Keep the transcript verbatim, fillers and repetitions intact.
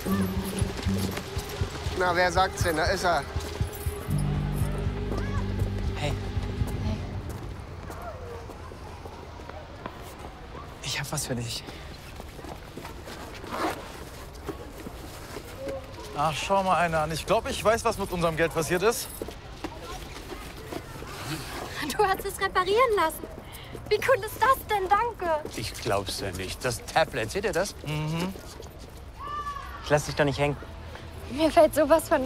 Na, wer sagt's denn? Da ist er. Hey. Hey. Ich hab was für dich. Ach, schau mal einer an. Ich glaube, ich weiß, was mit unserem Geld passiert ist. Du hast es reparieren lassen. Wie cool ist das denn? Danke. Ich glaub's ja nicht. Das Tablet, seht ihr das? Mhm. Ich lass dich doch nicht hängen. Mir fällt sowas von